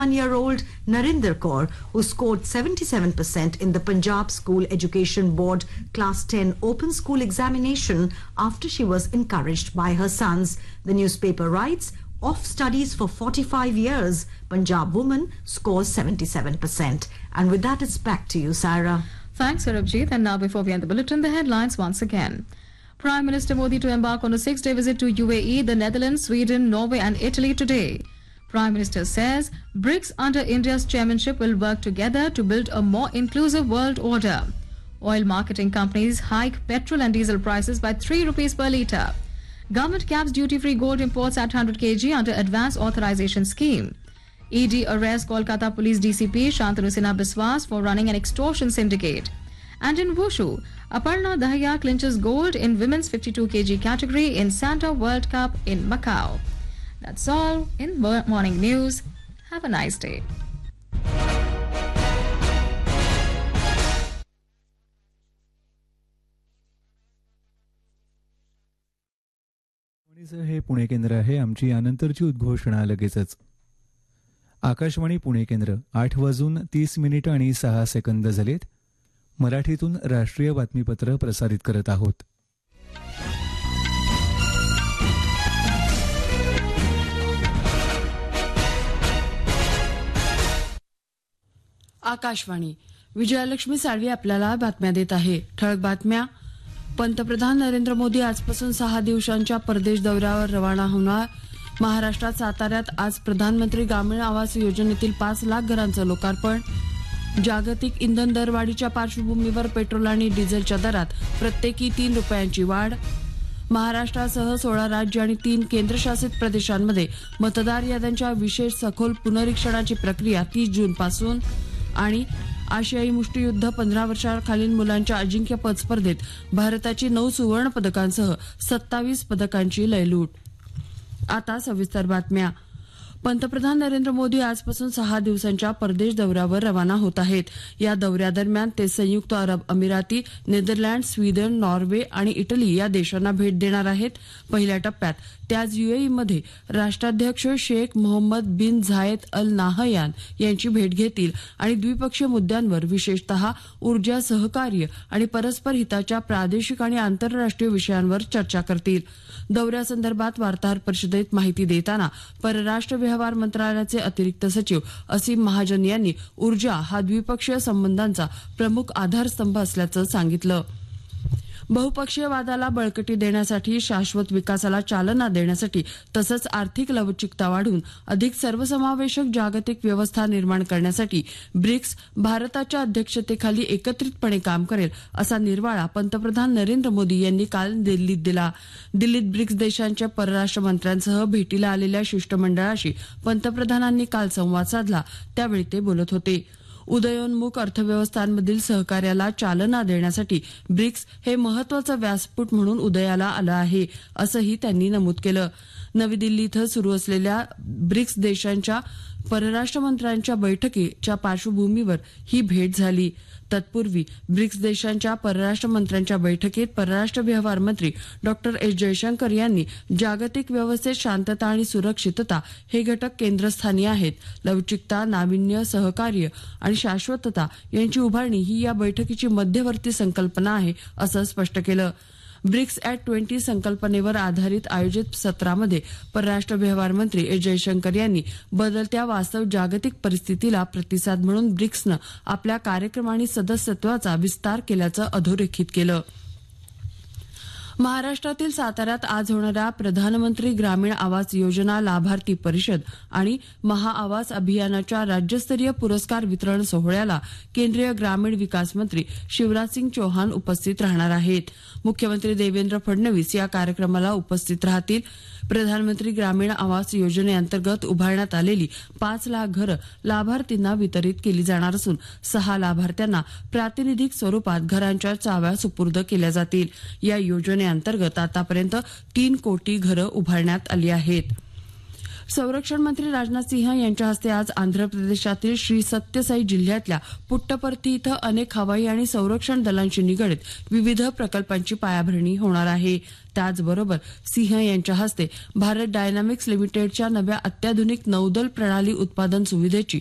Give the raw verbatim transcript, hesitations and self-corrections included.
One-year-old Narinder Kaur, who scored seventy-seven percent in the Punjab School Education Board Class ten Open School examination after she was encouraged by her sons. The newspaper writes, off studies for forty-five years, Punjab woman scores seventy-seven percent. And with that, it's back to you, Sarah. Thanks, Sarabjit. And now, before we end the bulletin, the headlines once again. Prime Minister Modi to embark on a six-day visit to U A E, the Netherlands, Sweden, Norway and Italy today. Prime Minister says BRICS under India's chairmanship will work together to build a more inclusive world order. Oil marketing companies hike petrol and diesel prices by three rupees per litre. Government caps duty-free gold imports at one hundred kilograms under advance authorization scheme. E D arrests Kolkata Police D C P Shantanu Sinha Biswas for running an extortion syndicate. And in Wushu, Aparna Dahiya clinches gold in women's fifty-two kilograms category in Santa World Cup in Macau. That's all in Morning News. Have a nice day. हे पुणे केंद्र आहे. आमची यानंतरची उद्घोषणा लगेचच. आकाशवाणी पुणे केंद्र आठ वाजून तीस मिनिट आणि सहा सेकंद झालेत. मराठीतून राष्ट्रीय बातमीपत्र प्रसारित करत आहोत. आकाशवाणी. विजयालक्ष्मी साळवी आपल्याला बातम्या देत आहे. ठळक बातम्या. पंतप्रधान नरेंद्र मोदी आजपासून सहा दिवसांच्या परदेश दौऱ्यावर रवाना होणार. महाराष्ट्रात साताऱ्यात आज प्रधानमंत्री ग्रामीण आवास योजनेतील पाच लाख घरांचं लोकार्पण. जागतिक इंधन दरवाढीच्या पार्श्वभूमीवर पेट्रोल आणि डिझेलच्या दरात प्रत्येकी तीन रुपयांची वाढ. महाराष्ट्रासह सोळा राज्य आणि तीन केंद्रशासित प्रदेशांमध्ये मतदार याद्यांच्या विशेष सखोल पुनरीक्षणाची प्रक्रिया तीस जूनपासून. आणि आशियाई मुष्टियुद्ध पंधरा वर्षाखालील मुलांच्या अजिंक्यपद स्पर्धेत भारताची नऊ सुवर्ण पदकांसह सत्तावीस पदकांची लयलूट. आता सविस्तर बातम्या. पंतप्रधान नरेंद्र मोदी आजपासून सहा दिवसांच्या परदेश दौऱ्यावर रवाना होत आहेत. या दौऱ्यादरम्यान ते संयुक्त अरब अमिराती, नेदरलँड, स्वीडन, नॉर्वे आणि इटली या देशांना भेट देणार आहेत. पहिल्या टप्प्यात ते आज युएईमध्ये राष्ट्राध्यक्ष शेख मोहम्मद बिन झायेद अल नाहयान यांची भेट घेतील आणि द्विपक्षीय मुद्द्यांवर विशेषतः ऊर्जा सहकार्य आणि परस्पर हिताच्या प्रादेशिक आणि आंतरराष्ट्रीय विषयांवर चर्चा करतील. दौऱ्यासंदर्भात वार्ताहर परिषदेत माहिती देताना परराष्ट्र व्यवहार मंत्रालयाचे अतिरिक्त सचिव असीम महाजन यांनी ऊर्जा हा द्विपक्षीय संबंधांचा प्रमुख आधारस्तंभ असल्याचं सांगितलं. बहुपक्षीय वादाला बळकटी देण्यासाठी, शाश्वत विकासाला चालना देण्यासाठी तसंच आर्थिक लवचिकता वाढवून अधिक सर्वसमावेशक जागतिक व्यवस्था निर्माण करण्यासाठी ब्रिक्स भारताच्या अध्यक्षतेखाली एकत्रितपणे काम करेल असा निर्वाळा पंतप्रधान नरेंद्र मोदी यांनी काल दिल्लीत दिला. दिल्लीत ब्रिक्स देशांच्या परराष्ट्र मंत्र्यांसह भेटीला आलेल्या शिष्टमंडळाशी पंतप्रधानांनी काल संवाद साधला. त्यावेळी ते बोलत होते. उदयोन्मुख अर्थव्यवस्थांमधील सहकार्याला चालना देण्यासाठी ब्रिक्स हे महत्वाचं व्यासपीठ म्हणून उदयाला आलं आहे, असंही त्यांनी नमूद केलं. नवी दिल्ली इथं सुरू असलेल्या ब्रिक्स देशांच्या परराष्ट्र मंत्र्यांच्या बैठकीच्या पार्श्वभूमीवर ही भेट झाली. तत्पूर्वी ब्रिक्स देशांच्या परराष्ट्र मंत्र्यांच्या बैठकीत परराष्ट्र व्यवहार मंत्री डॉक्टर एस जयशंकर यांनी जागतिक व्यवस्थेत शांतता आणि सुरक्षितता हे घटक केंद्रस्थानी आहेत. लवचिकता, नाविन्य, सहकार्य आणि शाश्वतता यांची उभारणी ही या बैठकीची मध्यवर्ती संकल्पना आहे, असं स्पष्ट केलं. ब्रिक्स ॲट ट्वेंटी संकल्पनेवर आधारित आयोजित सत्रामध्ये परराष्ट्र व्यवहार मंत्री एस जयशंकर यांनी बदलत्या वास्तव जागतिक परिस्थितीला प्रतिसाद म्हणून ब्रिक्सनं आपल्या कार्यक्रम आणि सदस्यत्वाचा विस्तार केल्याचं अधोरेखित केलं. महाराष्ट्रातील साताऱ्यात आज होणाऱ्या प्रधानमंत्री ग्रामीण आवास योजना लाभार्थी परिषद आणि महाआवास अभियानाच्या राज्यस्तरीय पुरस्कार वितरण सोहळ्याला केंद्रीय ग्रामीण विकास मंत्री शिवराजसिंग चौहान उपस्थित राहणार आहेत. मुख्यमंत्री देवेंद्र फडणवीस या कार्यक्रमाला उपस्थित राहतील. प्रधानमंत्री ग्रामीण आवास योजनेअंतर्गत उभारण्यात आलेली पाच लाख घरं लाभार्थींना वितरित केली जाणार असून सहा लाभार्थ्यांना प्रातिनिधिक स्वरूपात घरांच्या चाव्या सुपूर्द केल्या जातील. या योजनेअंतर्गत आतापर्यंत तीन कोटी घरं उभारण्यात आली आहेत. संरक्षण मंत्री राजनाथ सिंह यांच्या हस्ते आज आंध्र प्रदेशातील श्री सत्यसाई जिल्ह्यातल्या पुट्टपर्ती इथं अनेक हवाई आणि संरक्षण दलांशी निगडीत विविध प्रकल्पांची पायाभरणी होणार आहे. त्याचबरोबर सिंह यांच्या हस्ते भारत डायनामिक्स लिमिटेडच्या नव्या अत्याधुनिक नौदल प्रणाली उत्पादन सुविधेची